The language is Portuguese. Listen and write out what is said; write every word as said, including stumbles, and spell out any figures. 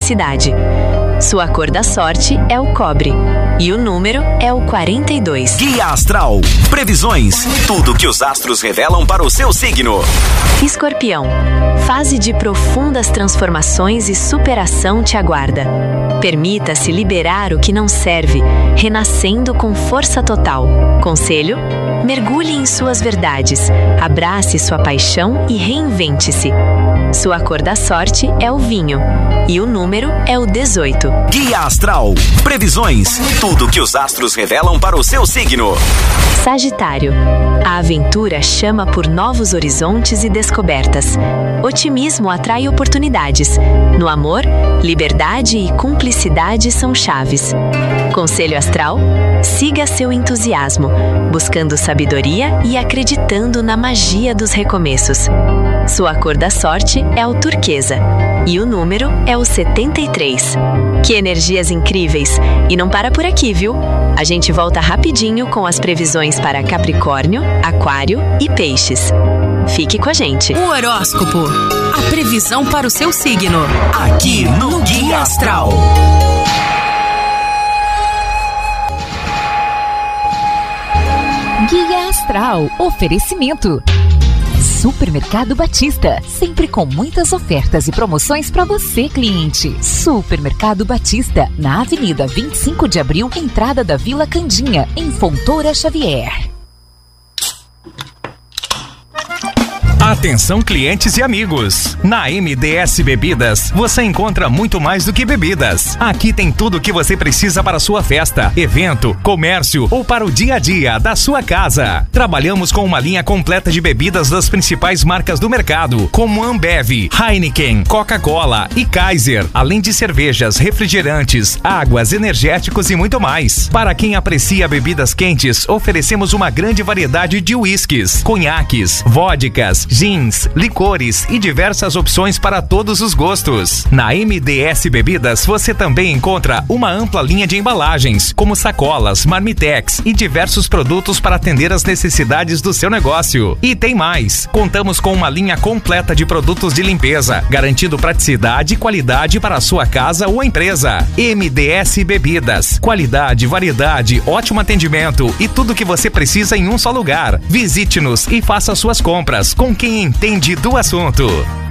felicidade. Sua cor da sorte é o cobre e o número é o quarenta e dois. Guia Astral. Previsões. Tudo que os astros revelam para o seu signo. Escorpião. Fase de profundas transformações e superação te aguarda. Permita-se liberar o que não serve, renascendo com força total. Conselho? Mergulhe em suas verdades, abrace sua paixão e reinvente-se. Sua cor da sorte é o vinho e o número é o dezoito. Guia Astral. Previsões. Tudo que os astros revelam para o seu signo. Sagitário. A aventura chama por novos horizontes e descobertas. Otimismo atrai oportunidades. No amor, liberdade e cumplicidade são chaves. Conselho astral? Siga seu entusiasmo, buscando sabedoria e acreditando na magia dos recomeços. Sua cor da sorte é o turquesa e o número é o setenta e três. Que energias incríveis! E não para por aqui, viu? A gente volta rapidinho com as previsões para Capricórnio, Aquário e Peixes. Fique com a gente. O horóscopo. A previsão para o seu signo. Aqui no Guia Astral. Guia Astral. Oferecimento. Supermercado Batista, sempre com muitas ofertas e promoções para você, cliente. Supermercado Batista, na Avenida vinte e cinco de abril, entrada da Vila Candinha, em Fontoura Xavier. Atenção, clientes e amigos! Na M D S Bebidas, você encontra muito mais do que bebidas. Aqui tem tudo o que você precisa para a sua festa, evento, comércio ou para o dia a dia da sua casa. Trabalhamos com uma linha completa de bebidas das principais marcas do mercado, como Ambev, Heineken, Coca-Cola e Kaiser, além de cervejas, refrigerantes, águas, energéticos e muito mais. Para quem aprecia bebidas quentes, oferecemos uma grande variedade de uísques, conhaques, vodkas, gins, licores e diversas opções para todos os gostos. Na M D S Bebidas você também encontra uma ampla linha de embalagens, como sacolas, marmitex e diversos produtos para atender às necessidades do seu negócio. E tem mais! Contamos com uma linha completa de produtos de limpeza, garantindo praticidade e qualidade para a sua casa ou empresa. M D S Bebidas. Qualidade, variedade, ótimo atendimento e tudo que você precisa em um só lugar. Visite-nos e faça suas compras com quem entende do assunto.